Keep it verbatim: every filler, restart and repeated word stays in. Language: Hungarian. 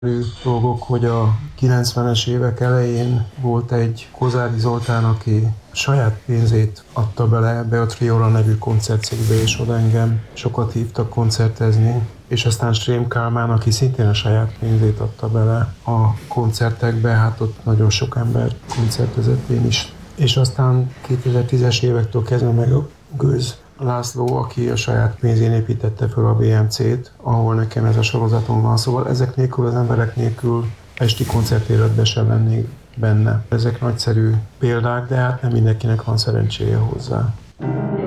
dolgok, hogy a kilencvenes évek elején volt egy Kozári Zoltán, aki saját pénzét adta bele ebbe a Triola nevű koncertcégbe, és oda engem sokat hívtak koncertezni, és aztán Strém Kálmán, aki szintén a saját pénzét adta bele a koncertekbe, hát ott nagyon sok ember koncertezett, én is. És aztán kétezer-tízes évektől kezdve meg a Gőz László, aki a saját pénzén építette fel a bé em cét, ahol nekem ez a sorozatom van. Szóval ezek nélkül, az emberek nélkül esti koncertéletben sem lennék benne. Ezek nagyszerű példák, de hát nem mindenkinek van szerencséje hozzá.